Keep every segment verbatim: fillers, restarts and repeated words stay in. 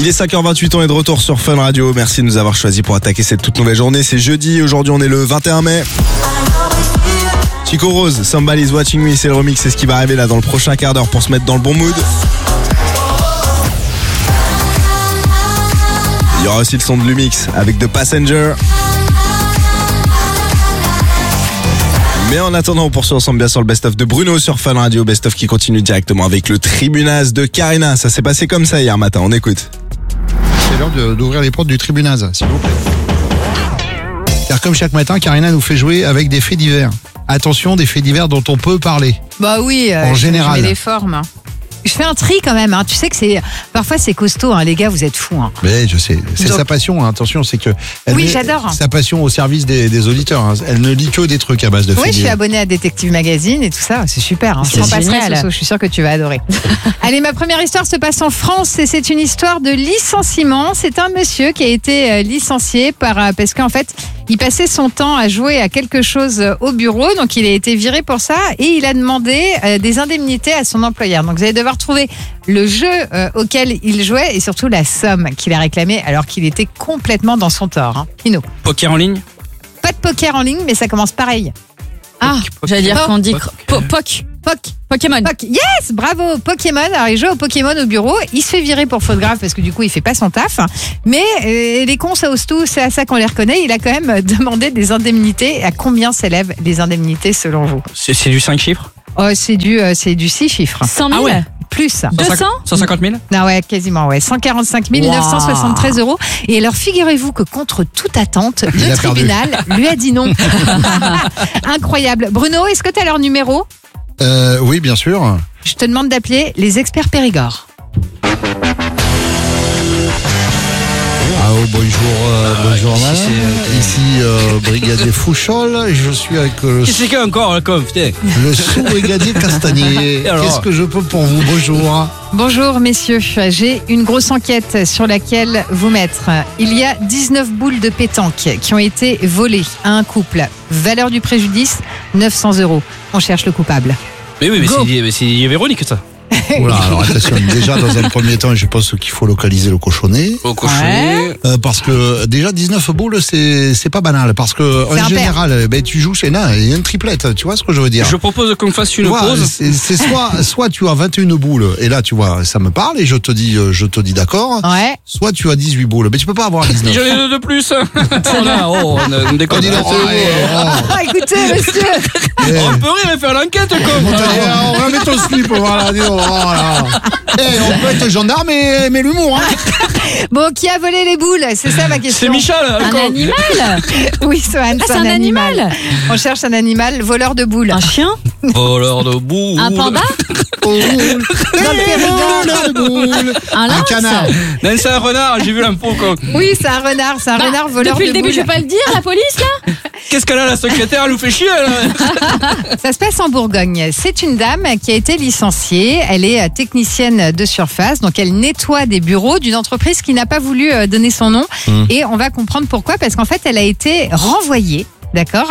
Il est cinq heures vingt-huit, on est de retour sur Fun Radio. Merci de nous avoir choisis pour attaquer cette toute nouvelle journée. C'est jeudi, aujourd'hui on est le vingt et un mai. Chico Rose, Somebody's Watching Me, c'est le remix, c'est ce qui va arriver là dans le prochain quart d'heure pour se mettre dans le bon mood. Il y aura aussi le son de Lumix avec The Passenger. Mais en attendant, on poursuit ensemble bien sûr le best-of de Bruno sur Fun Radio. Best-of qui continue directement avec le Tribunaz de Karina. Ça s'est passé comme ça hier matin, on écoute. C'est l'heure de, d'ouvrir les portes du Tribunaz, s'il vous plaît. Car comme chaque matin, Karina nous fait jouer avec des faits divers. Attention, des faits divers dont on peut parler. Bah oui, euh, en je, général. je mets les formes. Je fais un tri quand même, hein. Tu sais que c'est parfois c'est costaud, hein. Les gars, vous êtes fous. Hein. Mais je sais, c'est Donc... sa passion. Hein. Attention, c'est que elle oui, met j'adore. Sa passion au service des, des auditeurs. Hein. Elle ne lit que des trucs à base de faits Oui, je suis divers. abonnée à Détective Magazine et tout ça, c'est super. Hein. C'est Je t'en passerai, génial. Soso, je suis sûre que tu vas adorer. Allez, ma première histoire se passe en France et c'est une histoire de licenciement. C'est un monsieur qui a été euh, licencié par euh, parce qu'en fait, il passait son temps à jouer à quelque chose au bureau, donc il a été viré pour ça et il a demandé euh, des indemnités à son employeur. Donc vous allez devoir trouver le jeu euh, auquel il jouait et surtout la somme qu'il a réclamée alors qu'il était complètement dans son tort. Hein. Kino. Poker en ligne? Pas de poker en ligne, mais ça commence pareil. Ah, Poc, j'allais dire Poc. qu'on dit Poc. po- Poc. Poc. Pokémon. Poc. Yes, bravo, Pokémon. Alors il joue au Pokémon au bureau. Il se fait virer pour faute grave parce que du coup il fait pas son taf. Mais euh, les cons ça ose tout, c'est à ça qu'on les reconnaît. Il a quand même demandé des indemnités. À combien s'élèvent les indemnités selon vous? C'est, c'est du cinq chiffres? Oh, c'est du euh, c'est du six chiffres. cent mille. Ah ouais. Plus. deux cents cent cinquante mille? Non, ouais, quasiment, ouais. cent quarante-cinq mille neuf cent soixante-treize euros. Et alors, figurez-vous que contre toute attente, Il le a perdu. tribunal lui a dit non. Incroyable. Bruno, est-ce que tu as leur numéro? Euh, oui, bien sûr. Je te demande d'appeler les experts Périgord. Ah, oh, bonjour, euh, bonjour ici, madame. c'est, euh, Ici, euh, brigadier Fouchol. Je suis avec euh, Qu'est-ce que c'est encore, là, comme, putain? le sous-brigadier Castagnier. Et alors Qu'est-ce que je peux pour vous? Bonjour. Bonjour messieurs, j'ai une grosse enquête sur laquelle vous mettre. Il y a dix-neuf boules de pétanque qui ont été volées à un couple. Valeur du préjudice, neuf cents euros. On cherche le coupable. Mais oui, mais Go. c'est, mais c'est Véronique, ça. Oula, alors attention, déjà dans un premier temps, je pense qu'il faut localiser le cochonnet. Au cochonnet. Euh, parce que déjà dix-neuf boules, c'est c'est pas banal. Parce que C'est en un général, ben, tu joues chez nain, il y a une triplette. Tu vois ce que je veux dire? Je propose qu'on fasse une Tu vois, pause. c'est c'est soit soit tu as vingt et une boules et là tu vois ça me parle et je te dis euh, je te dis d'accord. Ouais. Soit tu as dix-huit boules, mais tu peux pas avoir dix-neuf. J'en ai deux de plus. On a, oh, on, a- on déconne. Oh, dis donc, C'est oh, bon. eh, oh. Ah, écoutez monsieur. Eh, On peut rire et faire l'enquête, on comme. te dit, on va mettre ton slip, voilà, dis donc, voilà. Eh, on peut être gendarme et mais l'humour, hein. Bon, qui a volé les boules? C'est ça ma question. C'est Michel. Un comme. animal. Oui, Sohan, Ah, c'est un animal. On cherche un animal voleur de boules. Un chien. Voleur de boue. Un panda. Oh, Dans le Périgord. de boules. Un Un lynx. canard. Non, c'est un renard, j'ai vu l'info, quoi. Oui, c'est un renard, c'est un Bah, renard voleur Depuis de le début, boules. je vais pas le dire, la police là. Qu'est-ce qu'elle a, la secrétaire? Elle nous fait chier, là. Ça se passe en Bourgogne. C'est une dame qui a été licenciée. Elle est euh, technicienne de surface, donc elle nettoie des bureaux d'une entreprise qui n'a pas voulu euh, donner son nom. Mmh. Et on va comprendre pourquoi, parce qu'en fait, elle a été renvoyée, d'accord,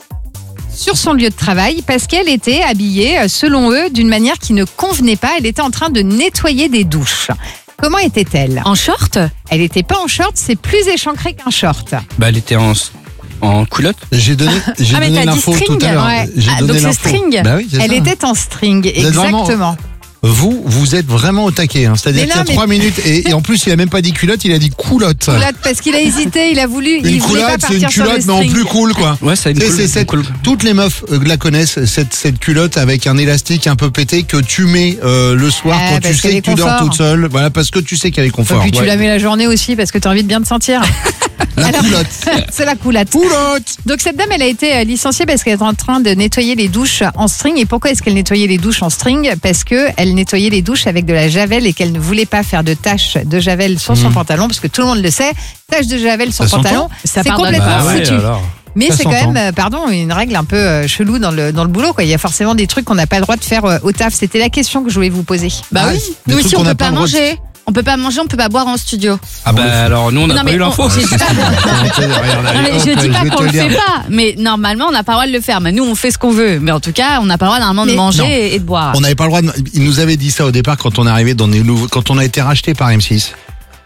sur son lieu de travail parce qu'elle était habillée, euh, selon eux, d'une manière qui ne convenait pas. Elle était en train de nettoyer des douches. Comment était-elle? En short. Elle n'était pas en short, c'est plus échancré qu'un short. Bah, elle était en, en culotte. J'ai donné, j'ai Ah, mais donné t'as dit l'info string, tout à l'heure. ouais. J'ai Ah, donné donc c'est l'info. string. Bah oui, c'est Elle ça. était en string, êtes vraiment- exactement. Vous, vous êtes vraiment au taquet. Hein. C'est-à-dire Mais qu'il y a non, mais- trois minutes et, et en plus il a même pas dit culotte, il a dit coulotte. Culotte, parce qu'il a hésité, il a voulu. Une il voulait pas coulotte, c'est une partir sur le culotte mais en string. plus cool quoi. Ouais, ça a une C'est- cool- c'est cette- cool- Toutes les meufs euh, la connaissent, cette, cette culotte avec un élastique un peu pété que tu mets euh, le soir Ouais, quand tu parce qu'elle sais est que tu dors confort. toute seule. Voilà, parce que tu sais qu'elle est Et confort. puis tu Ouais. la mets la journée aussi parce que tu as envie de bien te sentir. La Alors- culotte. C'est la coulotte. Coulotte. Donc cette dame, elle a été euh, licenciée parce qu'elle est en train de nettoyer les douches en string. Et pourquoi est-ce qu'elle nettoyait les douches en string? Parce que elle nettoyait les douches avec de la javel et qu'elle ne voulait pas faire de taches de javel sur son Mhm. pantalon, parce que tout le monde le sait, taches de javel sur Ça son pantalon, Ça c'est pardonne complètement pas. Bah ouais, foutu. alors. Mais Ça c'est quand s'entend. même, euh, pardon, une règle un peu euh, chelou dans le, dans le boulot, quoi. Il y a forcément des trucs qu'on n'a pas le droit de faire euh, au taf. C'était la question que je voulais vous poser. Bah Ah, oui. des Nous trucs aussi, qu'on on n'a peut pas pas le droit de- manger. On peut pas manger, on peut pas boire en studio. Ah, bah, alors, nous, on n'a Non, pas mais eu l'info. on- je dis pas, non, mais je dis pas vais qu'on te le dire. fait pas, mais normalement on n'a pas le droit de le faire. Mais nous on fait ce qu'on veut. Mais en tout cas, on n'a pas le droit normalement de Mais- manger Non. et, et de boire. On n'avait pas le droit de... Il nous avait dit ça au départ quand on est arrivé dans les nouveaux... quand on a été racheté par M six.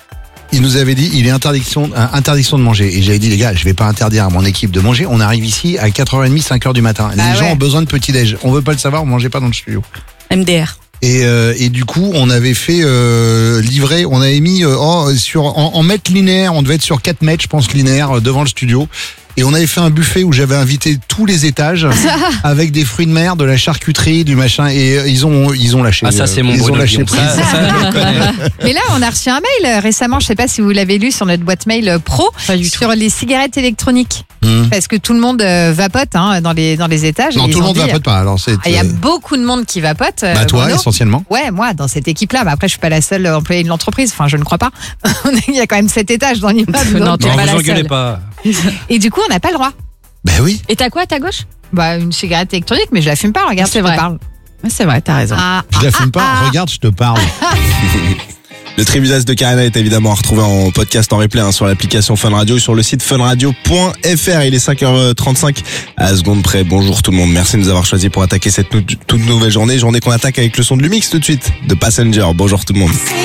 il nous avait dit, il est interdiction, euh, interdiction de manger. Et j'avais dit, les gars, je vais pas interdire à mon équipe de manger. On arrive ici à quatre heures trente, cinq heures du matin. Les Ah gens ouais. ont besoin de petit-déj. On veut pas le savoir, on mangeait pas dans le studio. M D R. Et, euh, et du coup, on avait fait euh, livrer, on avait mis euh, en, sur, en, en mètres linéaires, on devait être sur quatre mètres, je pense, linéaires, euh, devant le studio. Et on avait fait un buffet où j'avais invité tous les étages avec des fruits de mer, de la charcuterie, du machin. Et euh, ils ont, ils ont lâché. Ah, ça, c'est mon ils ont Bruno lâché Guillaume. prise. Ça, ça, je le connais. Mais là, on a reçu un mail euh, récemment, je sais pas si vous l'avez lu sur notre boîte mail euh, pro, Pas du tout. sur les cigarettes électroniques. Hum. Parce que tout le monde euh, vapote hein, dans, les, dans les étages. Non, et ils tout le ont monde dit, vapote pas. Alors c'est. ah, il y a euh, beaucoup de monde qui vapote. euh, bah toi, Bruno. essentiellement. Ouais, moi, dans cette équipe-là. Mais après, je suis pas la seule employée de l'entreprise. Enfin, je ne crois pas. Il y a quand même sept étages dans l'immeuble. Non, donc, t'es Non, pas vous la engueulez seule. pas. Et du coup, on n'a pas le droit. Ben oui. Et t'as quoi à ta gauche? Bah, une cigarette électronique, mais je la fume pas. Regarde, C'est je te vrai. parle. Ouais, c'est vrai, t'as raison. Ah, Je la fume pas. Regarde, je te parle. Le Tribunal de Karina est évidemment à retrouver en podcast en replay hein, sur l'application Fun Radio et sur le site funradio point f r. Il est cinq heures trente-cinq à la seconde près. Bonjour tout le monde. Merci de nous avoir choisis pour attaquer cette nou- toute nouvelle journée. Journée qu'on attaque avec le son de Lumix tout de suite de Passenger. Bonjour tout le monde.